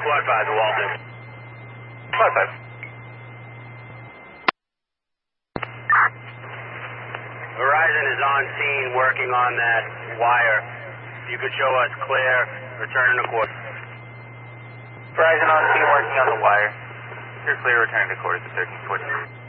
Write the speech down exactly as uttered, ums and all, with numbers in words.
Squad five to Walton. Squad five. Verizon is on scene working on that wire. If you could show us clear, returning to quarters. Verizon on scene working on the wire. You're clear, returning to quarters at thirteen forty.